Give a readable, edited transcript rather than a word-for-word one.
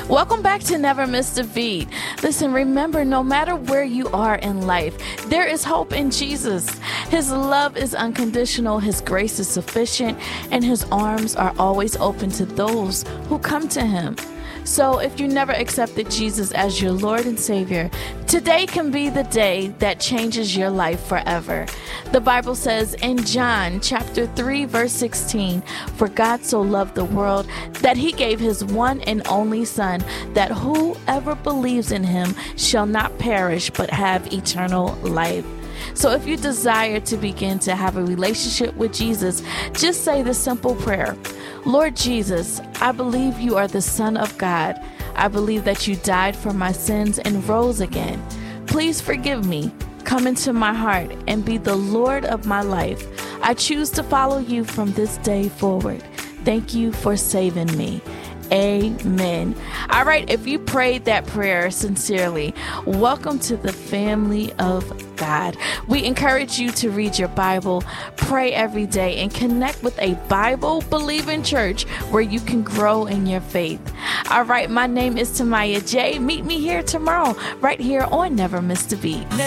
Welcome back to Never Miss a Beat. Listen, remember, no matter where you are in life, there is hope in Jesus. His love is unconditional, His grace is sufficient, and His arms are always open to those who come to Him. So if you never accepted Jesus as your Lord and Savior, today can be the day that changes your life forever. The Bible says in John chapter 3, verse 16, "For God so loved the world that He gave His one and only Son, that whoever believes in Him shall not perish but have eternal life." So if you desire to begin to have a relationship with Jesus, just say the simple prayer: Lord Jesus, I believe you are the Son of God. I believe that you died for my sins and rose again. Please forgive me. Come into my heart and be the Lord of my life. I choose to follow you from this day forward. Thank you for saving me. Amen. All right, if you prayed that prayer sincerely, welcome to the family of God. We encourage you to read your Bible, pray every day, and connect with a Bible-believing church where you can grow in your faith. All right, my name is Tamaya J. Meet me here tomorrow, right here on Never Miss a Beat.